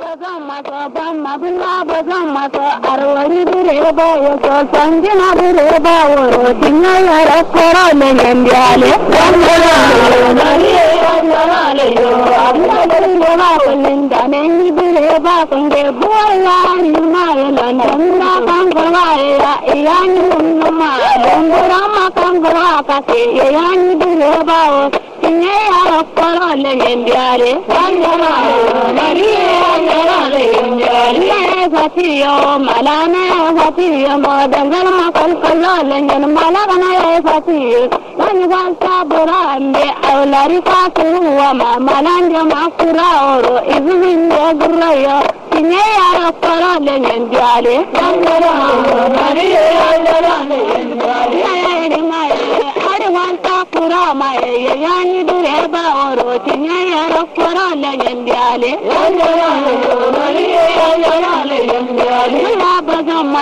bazan masa ban mabila bazan masa arwari direba ya so sanjina direba woro tinna yara kora le ngambiale wangala nari wangala le yo abna direba wolinda nengi direba kunge bola nima landra kangala ya yani numa landra makangala kase yani direba tinna yara kora le ngambiale wangala nari Fatiyo malana fatiyo modangal makal kalalen malana fatiyo wani wanta burambe awlari fatiru wa malanja makura oro izinde gurrayo tinye yara kalalen jale wangara mariye kalalen jale ayani mai ari wanta kura mai yani direba oro tinye yara kalalen jale wangara mariye